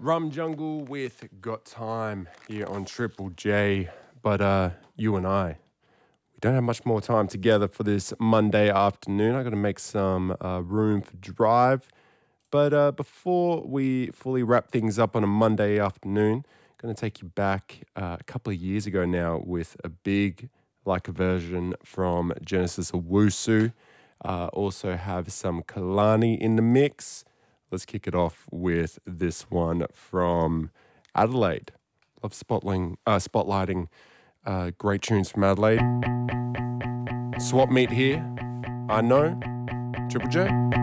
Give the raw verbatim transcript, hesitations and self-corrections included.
Rum Jungle with Got Time here on Triple J. But uh, you and I, we don't have much more time together for this Monday afternoon. I got to make some uh, room for drive. But uh, before we fully wrap things up on a Monday afternoon, I'm going to take you back uh, a couple of years ago now with a big like a version from Genesis Owusu. Uh, also have some Kalani in the mix. Let's kick it off with this one from Adelaide. Love spotlighting, uh, spotlighting uh, great tunes from Adelaide. Swap meet here. I know. Triple J.